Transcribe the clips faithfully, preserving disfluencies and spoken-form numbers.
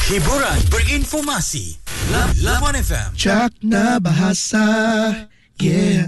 Hiburan berinformasi. Labuan F M. Cakna Bahasa. Yeah.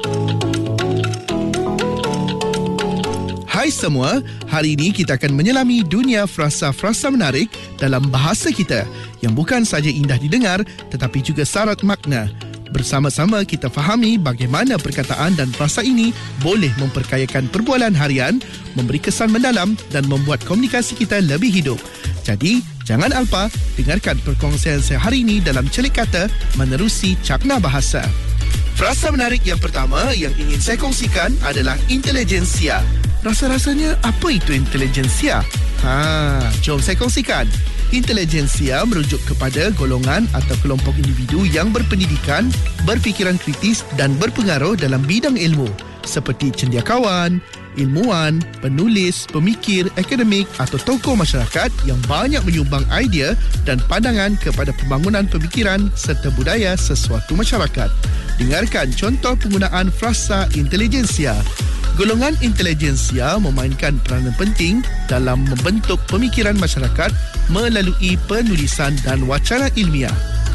Hai semua, hari ini kita akan menyelami dunia frasa-frasa menarik dalam bahasa kita yang bukan saja indah didengar tetapi juga syarat makna. Bersama-sama kita fahami bagaimana perkataan dan frasa ini boleh memperkayakan perbualan harian, memberi kesan mendalam dan membuat komunikasi kita lebih hidup. Jadi, jangan alpa dengarkan perkongsian saya hari ini dalam Celik Kata menerusi Cakna Bahasa. Frasa menarik yang pertama yang ingin saya kongsikan adalah intelijensia. Rasa-rasanya apa itu intelijensia? Ha, jom saya kongsikan. Intelijensia merujuk kepada golongan atau kelompok individu yang berpendidikan, berfikiran kritis dan berpengaruh dalam bidang ilmu seperti cendekiawan, ilmuwan, penulis, pemikir, akademik atau tokoh masyarakat yang banyak menyumbang idea dan pandangan kepada pembangunan pemikiran serta budaya sesuatu masyarakat. Dengarkan contoh penggunaan frasa intelijensia. Golongan intelijensia memainkan peranan penting dalam membentuk pemikiran masyarakat melalui penulisan dan wacana ilmiah.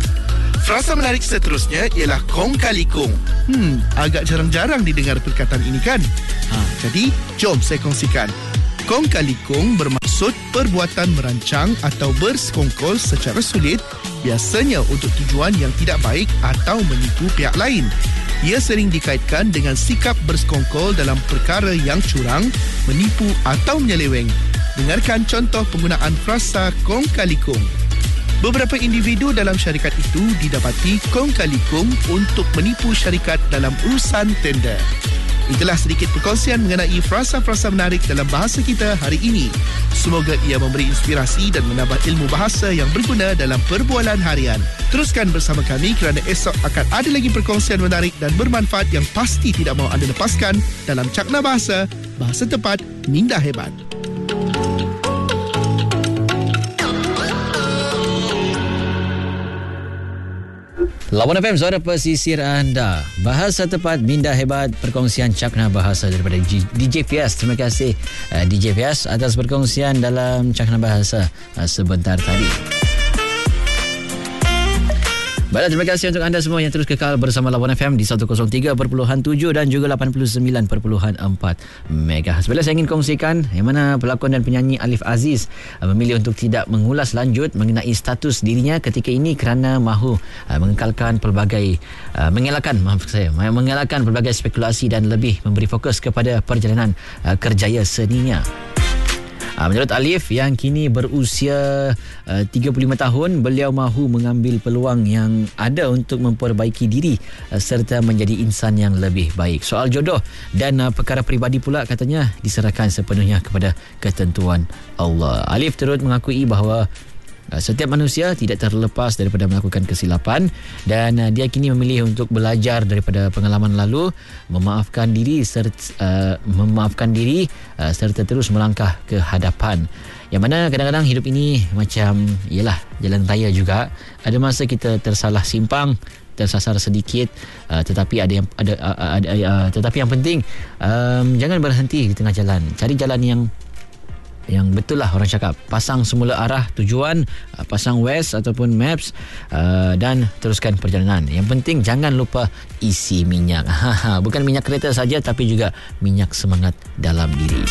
Frasa menarik seterusnya ialah kong kali kong. Hmm, agak jarang-jarang didengar perkataan ini kan? Ha, jadi, jom saya kongsikan. Kong kali kong bermaksud perbuatan merancang atau bersekongkol secara sulit, biasanya untuk tujuan yang tidak baik atau menipu pihak lain. Ia sering dikaitkan dengan sikap bersekongkol dalam perkara yang curang, menipu atau menyeleweng. Dengarkan contoh penggunaan frasa kong kali kong. Beberapa individu dalam syarikat itu didapati kong kali kong untuk menipu syarikat dalam urusan tender. Itulah sedikit perkongsian mengenai frasa-frasa menarik dalam bahasa kita hari ini. Semoga ia memberi inspirasi dan menambah ilmu bahasa yang berguna dalam perbualan harian. Teruskan bersama kami kerana esok akan ada lagi perkongsian menarik dan bermanfaat yang pasti tidak mahu anda lepaskan dalam Cakna Bahasa, Bahasa Tepat, Minda Hebat. Labuan F M, suara pesisir anda. Bahasa Tepat, Minda Hebat, perkongsian Cakna Bahasa daripada D J Fias. Terima kasih uh, D J Fias atas perkongsian dalam Cakna Bahasa uh, sebentar tadi. Baiklah, terima kasih untuk anda semua yang terus kekal bersama Labuan F M di seratus tiga perpuluhan tujuh dan juga lapan puluh sembilan perpuluhan empat megahertz. Sebenarnya saya ingin kongsikan yang mana pelakon dan penyanyi Alif Aziz memilih untuk tidak mengulas lanjut mengenai status dirinya ketika ini kerana mahu mengekalkan pelbagai mengelakkan maaf saya mengelakkan pelbagai spekulasi dan lebih memberi fokus kepada perjalanan kerjaya seninya. Menurut Alif yang kini berusia uh, tiga puluh lima tahun, beliau mahu mengambil peluang yang ada untuk memperbaiki diri uh, serta menjadi insan yang lebih baik. Soal jodoh dan uh, perkara peribadi pula katanya diserahkan sepenuhnya kepada ketentuan Allah. Alif turut mengakui bahawa setiap manusia tidak terlepas daripada melakukan kesilapan dan uh, dia kini memilih untuk belajar daripada pengalaman lalu, memaafkan diri serta uh, memaafkan diri uh, serta terus melangkah ke hadapan. Yang mana kadang-kadang hidup ini macam ialah jalan raya juga. Ada masa kita tersalah simpang, tersasar sedikit, uh, tetapi ada yang ada, uh, ada uh, tetapi yang penting um, jangan berhenti di tengah jalan. Cari jalan yang yang betul lah, orang cakap. Pasang semula arah tujuan, pasang west ataupun maps uh, dan teruskan perjalanan. Yang penting jangan lupa isi minyak. Bukan minyak kereta saja tapi juga minyak semangat dalam diri.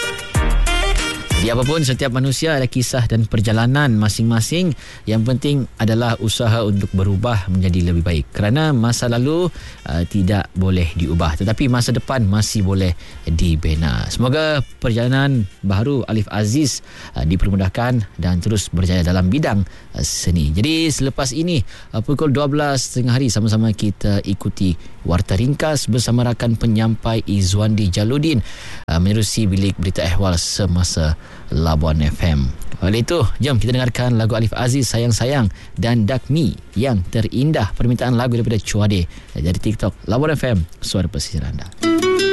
Jadi apapun, setiap manusia ada kisah dan perjalanan masing-masing. Yang penting adalah usaha untuk berubah menjadi lebih baik. Kerana masa lalu uh, tidak boleh diubah, tetapi masa depan masih boleh dibina. Semoga perjalanan baharu Alif Aziz uh, dipermudahkan dan terus berjaya dalam bidang uh, seni. Jadi selepas ini uh, pukul dua belas tengah hari sama-sama kita ikuti Warta Ringkas bersama rakan penyampai Izwandi Jaludin uh, menerusi bilik berita ehwal semasa Labuan F M. Oleh itu, jom kita dengarkan lagu Alif Aziz Sayang-Sayang dan Dakmi yang terindah, permintaan lagu daripada Cuade dari TikTok. Labuan F M, suara pesisir anda.